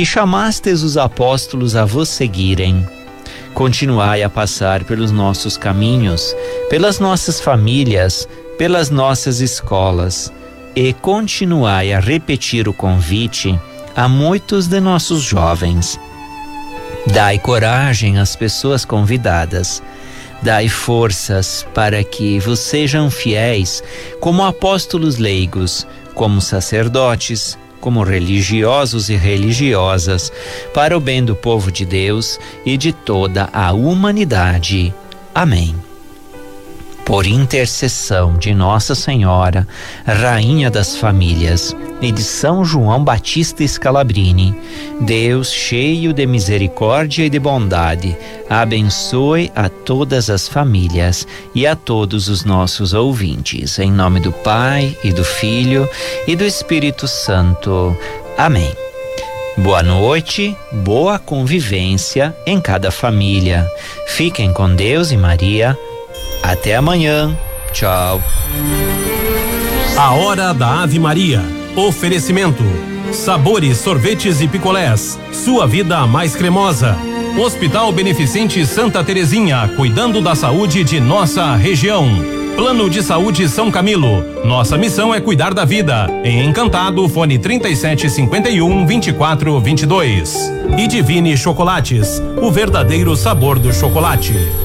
que chamastes os apóstolos a vos seguirem. Continuai a passar pelos nossos caminhos, pelas nossas famílias, pelas nossas escolas, e continuai a repetir o convite a muitos de nossos jovens. Dai coragem às pessoas convidadas. Dai forças para que vos sejam fiéis como apóstolos leigos, como sacerdotes, como religiosos e religiosas, para o bem do povo de Deus e de toda a humanidade. Amém. Por intercessão de Nossa Senhora, Rainha das Famílias, e de São João Batista Scalabrini, Deus, cheio de misericórdia e de bondade, abençoe a todas as famílias e a todos os nossos ouvintes. Em nome do Pai, e do Filho, e do Espírito Santo. Amém. Boa noite, boa convivência em cada família. Fiquem com Deus e Maria. Até amanhã. Tchau. A Hora da Ave Maria. Oferecimento: sabores, sorvetes e picolés. Sua vida mais cremosa. Hospital Beneficente Santa Terezinha, cuidando da saúde de nossa região. Plano de Saúde São Camilo. Nossa missão é cuidar da vida. Em Encantado, fone 3751-2422. E Divine Chocolates, o verdadeiro sabor do chocolate.